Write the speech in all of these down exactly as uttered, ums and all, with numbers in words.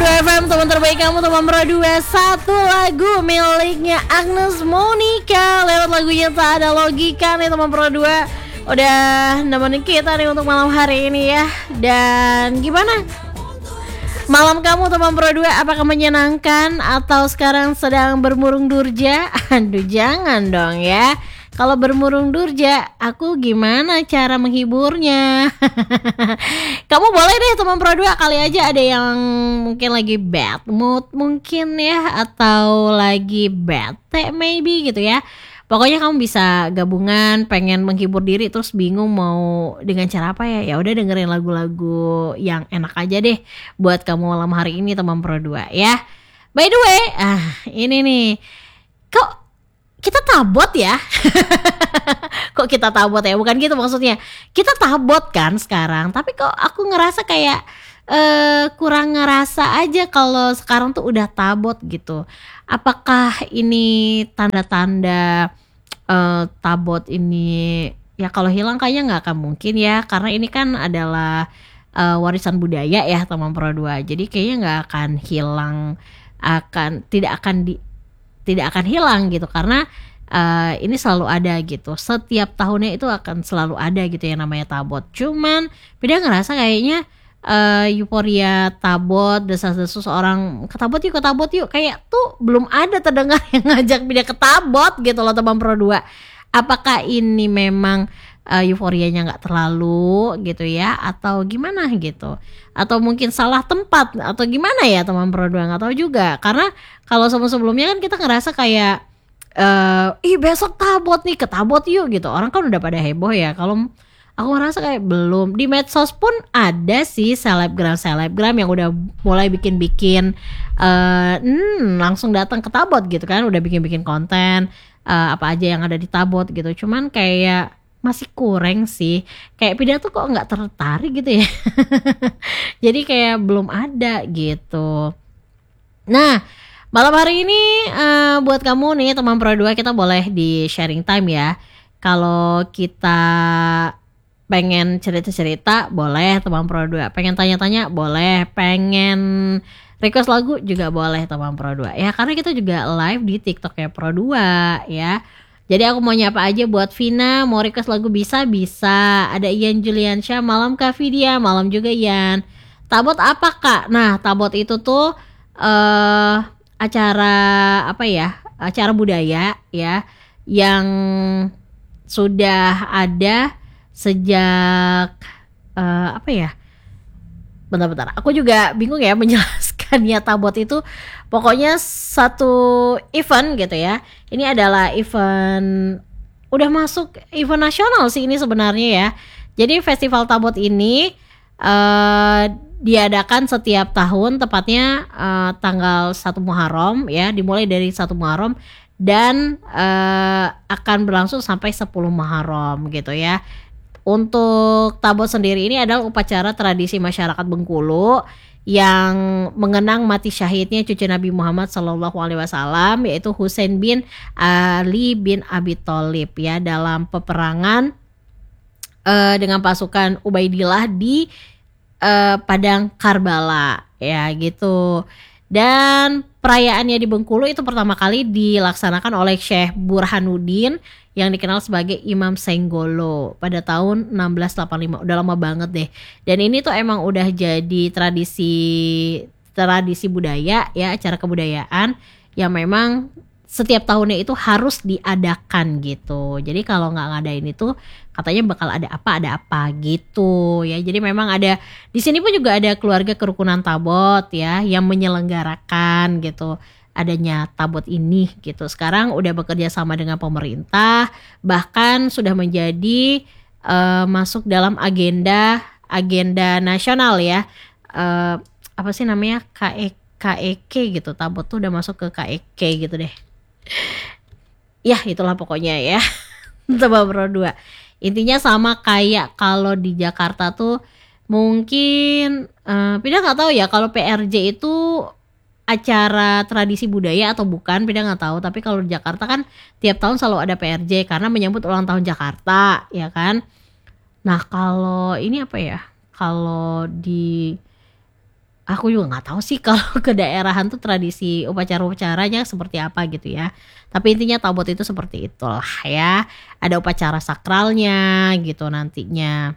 dua F M, teman terbaik kamu, teman Pro dua. Satu lagu miliknya Agnes Monica. Lewat lagunya Tak Ada Logika nih teman Pro dua. Udah nemenin kita nih untuk malam hari ini ya. Dan gimana malam kamu teman Pro dua? Apakah menyenangkan atau sekarang sedang bermurung durja? Aduh jangan dong ya. Kalau bermurung durja, aku gimana cara menghiburnya? Kamu boleh deh teman Pro dua, kali aja ada yang mungkin lagi bad mood mungkin ya, atau lagi bete maybe gitu ya. Pokoknya kamu bisa gabungan, pengen menghibur diri terus bingung mau dengan cara apa ya. Ya udah dengerin lagu-lagu yang enak aja deh buat kamu malam hari ini teman Pro dua ya. By the way, ah ini nih. Kok kita tabot ya? Kok kita tabot ya? Bukan gitu maksudnya. Kita tabot kan sekarang, tapi kok aku ngerasa kayak uh, kurang ngerasa aja kalau sekarang tuh udah tabot gitu. Apakah ini tanda-tanda uh, tabot ini? Ya kalau hilang kayaknya nggak akan mungkin ya, karena ini kan adalah uh, warisan budaya ya teman Pro dua. Jadi kayaknya nggak akan hilang, akan tidak akan di tidak akan hilang gitu, karena uh, ini selalu ada gitu, setiap tahunnya itu akan selalu ada gitu yang namanya tabot. Cuman beda ngerasa kayaknya uh, euforia tabot, desas-desus orang ketabot yuk ketabot yuk kayak tuh belum ada terdengar yang ngajak beda ketabot gitu loh teman Pro dua. Apakah ini memang uh, euforianya nggak terlalu gitu ya, atau gimana gitu, atau mungkin salah tempat atau gimana ya teman Pro dua, nggak tahu juga. Karena kalau sebelum-sebelumnya kan kita ngerasa kayak uh, ih besok tabot nih, ketabot yuk gitu, orang kan udah pada heboh ya. Kalau aku ngerasa kayak belum, di medsos pun ada sih selebgram selebgram yang udah mulai bikin-bikin uh, hmm, langsung datang ke tabot gitu kan, udah bikin-bikin konten uh, apa aja yang ada di tabot gitu. Cuman kayak masih kurang sih, kayak pidato kok nggak tertarik gitu ya. Jadi kayak belum ada gitu. Nah malam hari ini uh, buat kamu nih teman Pro dua, kita boleh di sharing time ya. Kalau kita pengen cerita-cerita boleh teman Pro dua, pengen tanya-tanya boleh, pengen request lagu juga boleh teman Pro dua ya, karena kita juga live di TikToknya Pro dua ya. Jadi aku mau nyapa aja buat Vina, mau request lagu bisa bisa. Ada Ian Juliansyah, malam Kak Vidya, malam juga Ian. Tabot apa Kak? Nah tabot itu tuh uh, acara apa ya? Acara budaya ya, yang sudah ada sejak uh, apa ya? Bentar-bentar, aku juga bingung ya menjelaskannya. Tabot itu pokoknya satu event gitu ya. Ini adalah event, udah masuk event nasional sih ini sebenarnya ya. Jadi festival Tabot ini uh, diadakan setiap tahun, tepatnya uh, tanggal satu Muharram ya, dimulai dari satu Muharram dan uh, akan berlangsung sampai sepuluh Muharram gitu ya. Untuk Tabot sendiri ini adalah upacara tradisi masyarakat Bengkulu yang mengenang mati syahidnya cucu Nabi Muhammad Shallallahu Alaihi Wasallam, yaitu Husain bin Ali bin Abi Thalib ya, dalam peperangan uh, dengan pasukan Ubaidillah di uh, Padang Karbala ya gitu. Dan perayaannya di Bengkulu itu pertama kali dilaksanakan oleh Syekh Burhanuddin yang dikenal sebagai Imam Senggolo pada tahun enam belas delapan puluh lima. Udah lama banget deh. Dan ini tuh emang udah jadi tradisi tradisi budaya ya, acara kebudayaan yang memang setiap tahunnya itu harus diadakan gitu. Jadi kalau nggak ngadain itu katanya bakal ada apa ada apa gitu ya. Jadi memang ada di sini pun juga ada keluarga kerukunan Tabot ya yang menyelenggarakan gitu adanya Tabot ini gitu. Sekarang udah bekerja sama dengan pemerintah, bahkan sudah menjadi uh, masuk dalam agenda agenda nasional ya. Uh, apa sih namanya, K E K E K gitu. Tabot tuh udah masuk ke K E K gitu deh. Ya itulah pokoknya ya. Teman Pro dua. Intinya sama kayak kalau di Jakarta tuh mungkin uh, Pida nggak tahu ya kalau P R J itu acara tradisi budaya atau bukan, Pida nggak tahu. Tapi kalau di Jakarta kan tiap tahun selalu ada P R J karena menyambut ulang tahun Jakarta ya kan. Nah kalau ini apa ya, kalau di aku juga nggak tahu sih kalau ke daerahan tuh tradisi upacara-upacaranya seperti apa gitu ya. Tapi intinya tabot itu seperti itulah ya. Ada upacara sakralnya gitu nantinya.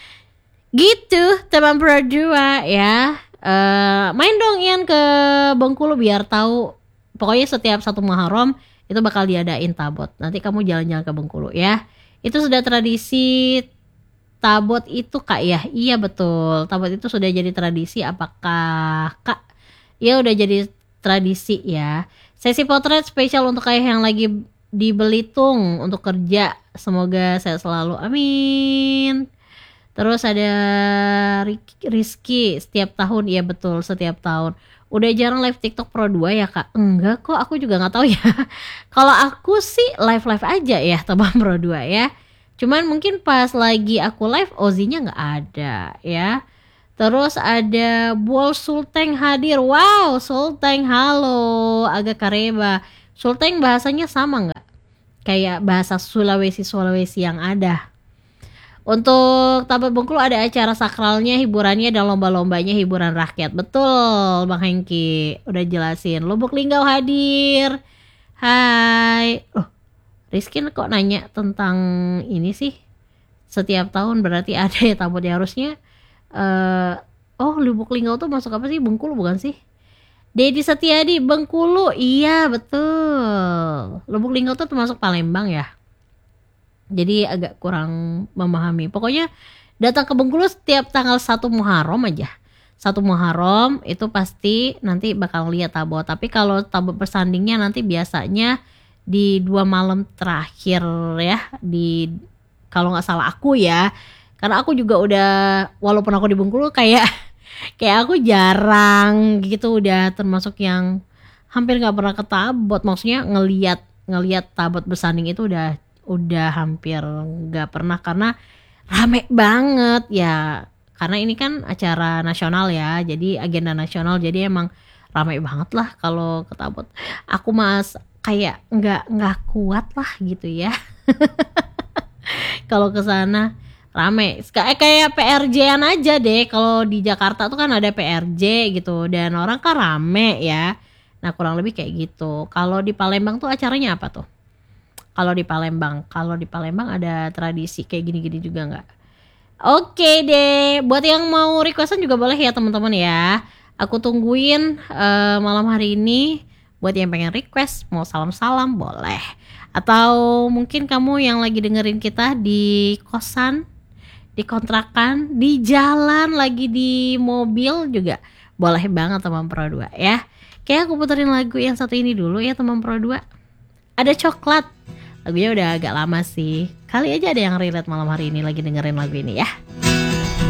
Gitu teman Pro dua ya. Eh, main dong Ian ke Bengkulu biar tahu. Pokoknya setiap satu Muharram itu bakal diadain tabot. Nanti kamu jalan-jalan ke Bengkulu ya. Itu sudah tradisi tabot itu Kak ya. Iya betul. Tabot itu sudah jadi tradisi apakah Kak? Ya udah jadi tradisi ya. Sesi potret spesial untuk ayah yang lagi di Belitung untuk kerja. Semoga sehat selalu. Amin. Terus ada Rizky setiap tahun, iya betul setiap tahun. Udah jarang live TikTok Pro dua ya Kak? Enggak kok, aku juga nggak tahu ya. Kalau aku sih live-live aja ya teman Pro dua ya. Cuman mungkin pas lagi aku live Ozinya nggak ada ya. Terus ada Buol Sulteng hadir. Wow, Sulteng halo, agak kareba. Sulteng bahasanya sama nggak? Kayak bahasa Sulawesi-Sulawesi yang ada. Untuk Tabot Bengkulu ada acara sakralnya, hiburannya dan lomba-lombanya hiburan rakyat. Betul Bang Hengki, udah jelasin. Lubuk Linggau hadir. Hai. Loh, Rizky kok nanya tentang ini sih? Setiap tahun berarti ada ya Tabot ya harusnya. Uh, oh Lubuk Linggau tuh masuk apa sih? Bengkulu bukan sih? Dedi Setiadi Bengkulu, iya betul. Lubuk Linggau tuh termasuk Palembang ya. Jadi agak kurang memahami. Pokoknya datang ke Bengkulu setiap tanggal satu Muharram aja. satu Muharram itu pasti nanti bakal lihat tabot. Tapi kalau tabot bersandingnya nanti biasanya di dua malam terakhir ya. Di kalau nggak salah aku ya. Karena aku juga udah walaupun aku di Bengkulu kayak kayak aku jarang gitu, udah termasuk yang hampir nggak pernah ke tabot. Maksudnya ngelihat ngelihat tabot bersanding itu udah udah hampir nggak pernah karena rame banget ya, karena ini kan acara nasional ya, jadi agenda nasional, jadi emang rame banget lah kalau ketabot. Aku mas kayak nggak nggak kuat lah gitu ya kalau ke sana rame kayak kayak P R J-an aja deh. Kalau di Jakarta tuh kan ada P R J gitu dan orang kan rame ya. Nah kurang lebih kayak gitu. Kalau di Palembang tuh acaranya apa tuh? Kalau di Palembang, kalau di Palembang ada tradisi kayak gini-gini juga nggak? Oke deh, buat yang mau requestan juga boleh ya teman-teman ya. Aku tungguin uh, malam hari ini. Buat yang pengen request, mau salam-salam boleh. Atau mungkin kamu yang lagi dengerin kita di kosan, di kontrakan, di jalan, lagi di mobil juga boleh banget teman Pro dua ya. Kayak aku puterin lagu yang satu ini dulu ya teman Pro dua. Ada Coklat. Lagunya udah agak lama sih. Kali aja ada yang relate malam hari ini lagi dengerin lagu ini ya.